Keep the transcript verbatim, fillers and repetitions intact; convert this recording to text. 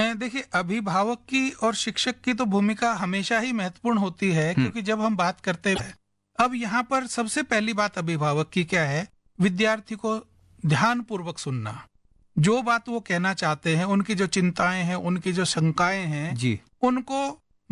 देखिए, अभिभावक की और शिक्षक की तो भूमिका हमेशा ही महत्वपूर्ण होती है, क्योंकि जब हम बात करते हैं, अब यहाँ पर सबसे पहली बात अभिभावक की क्या है, विद्यार्थी को ध्यान पूर्वक सुनना, जो बात वो कहना चाहते हैं, उनकी जो चिंताएं हैं, उनकी जो शंकाएं हैं, जी उनको